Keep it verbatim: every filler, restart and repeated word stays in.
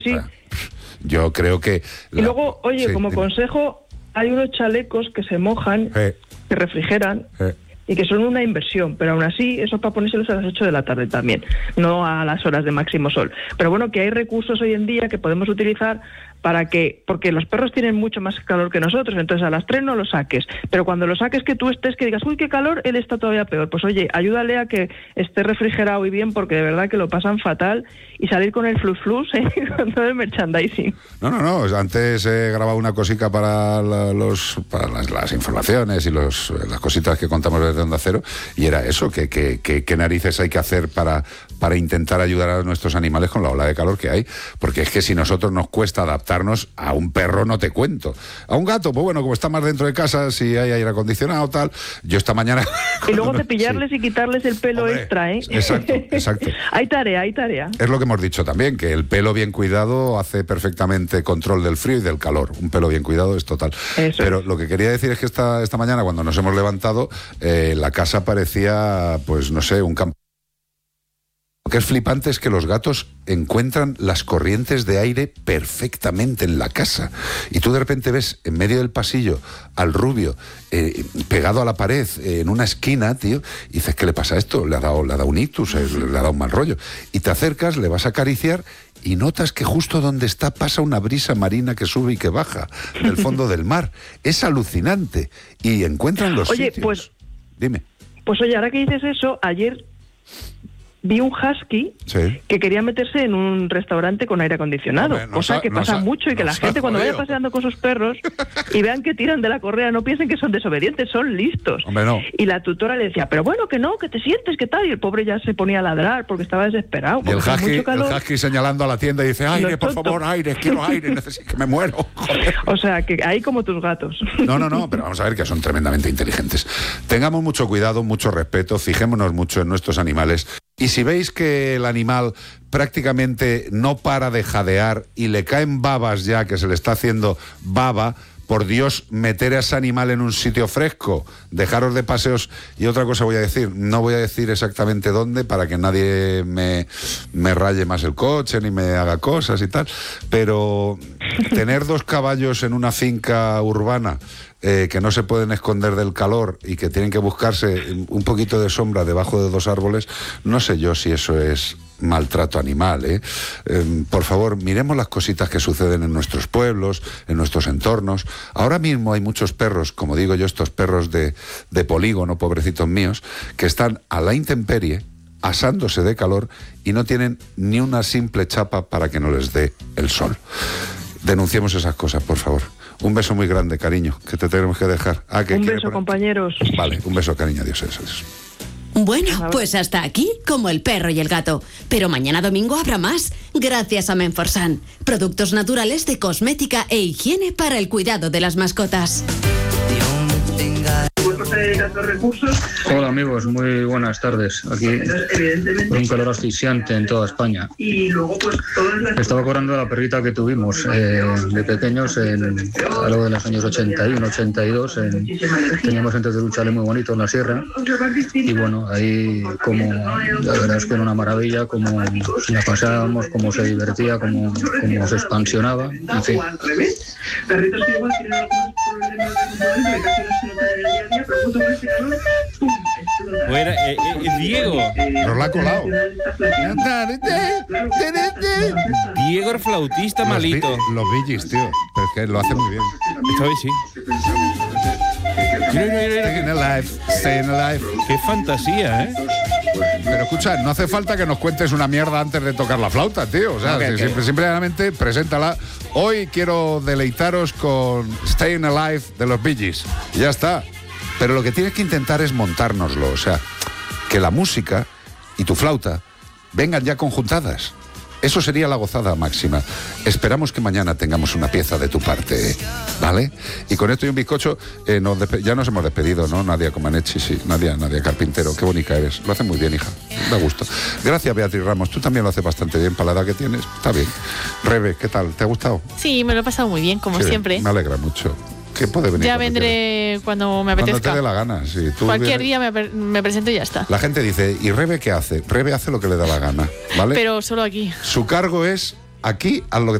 sí. Yo creo que... La... Y luego, oye, sí, como dime. consejo, hay unos chalecos que se mojan, eh. que refrigeran, eh. y que son una inversión, pero aún así, eso es para ponérselos a las ocho de la tarde también, no a las horas de máximo sol. Pero bueno, que hay recursos hoy en día que podemos utilizar para que, porque los perros tienen mucho más calor que nosotros, entonces a las tres no lo saques, pero cuando lo saques que tú estés, que digas, uy, qué calor, él está todavía peor. Pues oye, ayúdale a que esté refrigerado y bien, porque de verdad que lo pasan fatal, y salir con el flus flus, ¿eh? Con todo el merchandising. No, no, no, antes he grabado una cosica para, la, los, para las, las informaciones y los, las cositas que contamos desde Onda Cero, y era eso, que, que, que, que narices hay que hacer para, para intentar ayudar a nuestros animales con la ola de calor que hay, porque es que si nosotros nos cuesta adaptar a un perro, no te cuento. A un gato, pues bueno, como está más dentro de casa, si hay aire acondicionado, tal. Yo esta mañana... Y luego cepillarles sí. y quitarles el pelo Hombre, extra, ¿eh? Exacto, exacto. Hay tarea, hay tarea. Es lo que hemos dicho también, que el pelo bien cuidado hace perfectamente control del frío y del calor. Un pelo bien cuidado es total. Eso Pero es. Lo que quería decir es que esta, esta mañana, cuando nos hemos levantado, eh, la casa parecía, pues no sé, un campo. Lo que es flipante es que los gatos encuentran las corrientes de aire perfectamente en la casa. Y tú de repente ves en medio del pasillo al rubio eh, pegado a la pared eh, en una esquina, tío, y dices, ¿qué le pasa a esto? Le ha dado, le ha dado un ictus, eh, le ha dado un mal rollo. Y te acercas, le vas a acariciar y notas que justo donde está pasa una brisa marina que sube y que baja del fondo del mar. Es alucinante. Y encuentran los Oye, sitios. pues... Dime. Pues oye, ahora que dices eso, ayer... vi un husky sí. que quería meterse en un restaurante con aire acondicionado, Hombre, no cosa sa- que no pasa sa- mucho y que no la gente cuando jodido. vaya paseando con sus perros y vean que tiran de la correa no piensen que son desobedientes, son listos. Hombre, no. Y la tutora le decía, pero bueno, que no, que te sientes, que tal, y el pobre ya se ponía a ladrar porque estaba desesperado. Y el porque hace husky, mucho calor. el husky señalando a la tienda y dice, aire, No es por tonto. favor, aire, quiero aire, necesito que me muero. Joder. O sea, que ahí como tus gatos. No, no, no, pero vamos a ver que son tremendamente inteligentes. Tengamos mucho cuidado, mucho respeto, fijémonos mucho en nuestros animales. Y si veis que el animal prácticamente no para de jadear y le caen babas ya, que se le está haciendo baba, por Dios, meter a ese animal en un sitio fresco, dejaros de paseos. Y otra cosa voy a decir, no voy a decir exactamente dónde para que nadie me, me raye más el coche ni me haga cosas y tal, pero tener dos caballos en una finca urbana eh, que no se pueden esconder del calor y que tienen que buscarse un poquito de sombra debajo de dos árboles, no sé yo si eso es maltrato animal, ¿eh? Eh, por favor, miremos las cositas que suceden en nuestros pueblos, en nuestros entornos. Ahora mismo hay muchos perros, como digo yo, estos perros de, de polígono, pobrecitos míos, que están a la intemperie, asándose de calor y no tienen ni una simple chapa para que no les dé el sol. Denunciemos esas cosas, por favor. Un beso muy grande, cariño, que te tenemos que dejar. Ah, que un quiere beso, poner... compañeros. Vale, un beso, cariño, adiós, adiós, adiós. Bueno, pues hasta aquí, como el perro y el gato. Pero mañana domingo habrá más, gracias a Menforsan. Productos naturales de cosmética e higiene para el cuidado de las mascotas. Hola amigos, muy buenas tardes. Aquí con un calor asfixiante en toda España. Estaba acordando de la perrita que tuvimos eh, de pequeños en, a lo de los años ochenta y uno, ochenta y dos. En, teníamos antes de un chalet muy bonito en la sierra. Y bueno, ahí como la verdad es que era una maravilla, como la pasábamos, cómo se divertía, cómo, cómo se expansionaba. En fin. Perritos que igual tienen algunos problemas de casi no se nota en el día a día, pero justo con este calor, ¡pum! Bueno, eh, eh, Diego. Nos la ha colado. Diego el flautista malito. Los, bi- los Bee Gees, tío. Pero es que lo hace muy bien. Esta vez sí. Mira, mira, mira, Staying alive, staying alive. Qué fantasía, ¿eh? Pero escucha, no hace falta que nos cuentes una mierda antes de tocar la flauta, tío. O sea, Okay, si- okay. Simple, simplemente preséntala. Hoy quiero deleitaros con Staying Alive de los Bee Gees. Y ya está. Pero lo que tienes que intentar es montárnoslo. O sea, que la música y tu flauta vengan ya conjuntadas. Eso sería la gozada máxima. Esperamos que mañana tengamos una pieza de tu parte, ¿vale? Y con esto y un bizcocho, eh, nos despe- ya nos hemos despedido, ¿no? Nadia Comaneci, sí, Nadia, Nadia Carpintero, qué bonita eres. Lo hace muy bien, hija, da gusto. Gracias, Beatriz Ramos, tú también lo haces bastante bien para la edad que tienes. Está bien. Rebe, ¿qué tal? ¿Te ha gustado? Sí, me lo he pasado muy bien, como Qué bien, siempre. Me alegra mucho. ¿Qué puede venir? Ya cuando vendré cuando me quieras? Cuando apetezca. te dé la gana, sí. Tú Cualquier vienes- día me, pre- me presento y ya está. La gente dice, ¿y Rebe qué hace? Rebe hace lo que le da la gana, ¿vale? Pero solo aquí. Su cargo es aquí haz lo que